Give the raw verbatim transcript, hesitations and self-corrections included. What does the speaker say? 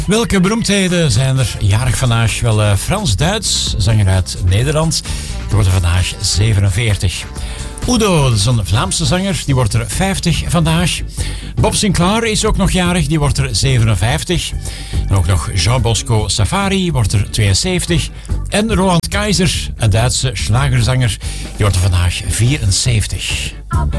Welke beroemdheden zijn er jarig vandaag? Wel, uh, Frans-Duits, zanger uit Nederland, die wordt er vandaag zevenenveertig. Udo, dat is een Vlaamse zanger, die wordt er vijftig vandaag. Bob Sinclair is ook nog jarig, die wordt er zevenenvijftig. En ook nog Jean Bosco Safari wordt er tweeënzeventig. En Roland Kaiser, een Duitse slagerzanger, die wordt er vandaag vierenzeventig.